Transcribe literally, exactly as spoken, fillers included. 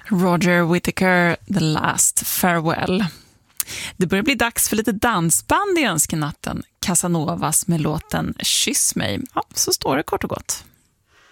Roger Whittaker, The Last Farewell. Det börjar bli dags för lite dansband i önskenatten. Casanovas med låten Kyss mig. Ja, så står det kort och gott.